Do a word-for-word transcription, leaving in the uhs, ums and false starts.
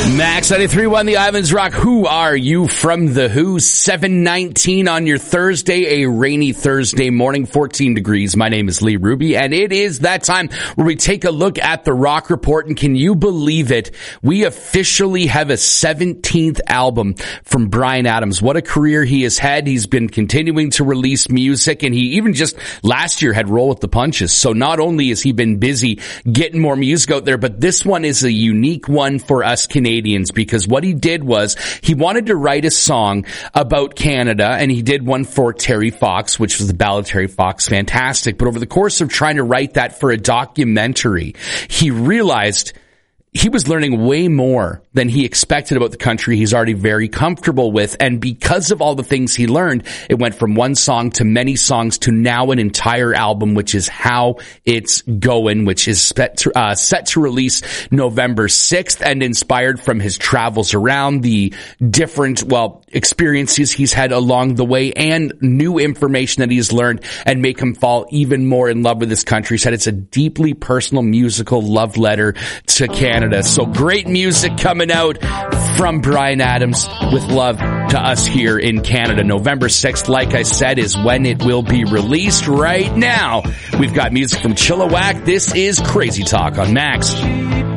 Max ninety-three point one, The Islands Rock. Who are you from The Who? seven nineteen on your Thursday, a rainy Thursday morning, fourteen degrees. My name is Lee Ruby, and it is that time where we take a look at the Rock Report. And can you believe it? We officially have a seventeenth album from Bryan Adams. What a career he has had. He's been continuing to release music, and he even just last year had Roll with the Punches. So not only has he been busy getting more music out there, but this one is a unique one for us Canadians, because what he did was he wanted to write a song about Canada, and he did one for Terry Fox, which was the Ballad of Terry Fox, fantastic. But over the course of trying to write that for a documentary, he realized he was learning way more than he expected about the country he's already very comfortable with. And because of all the things he learned, it went from one song to many songs to now an entire album, which is How It's Going, which is set to, uh, set to release November sixth, and inspired from his travels around, the different, well, experiences he's had along the way, and new information that he's learned, and make him fall even more in love with this country. He said it's a deeply personal musical love letter to Canada. So great music coming out from Bryan Adams with love to us here in Canada. November sixth, like I said, is when it will be released. Right now, we've got music from Chilliwack. This is Crazy Talk on Max.